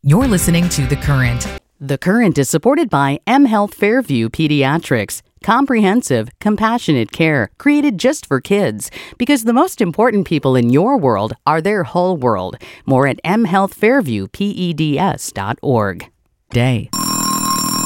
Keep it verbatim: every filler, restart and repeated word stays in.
You're listening to The Current. The Current is supported by mHealth Fairview Pediatrics. Comprehensive, compassionate care created just for kids. Because the most important people in your world are their whole world. More at m health fairview peds dot org. Day.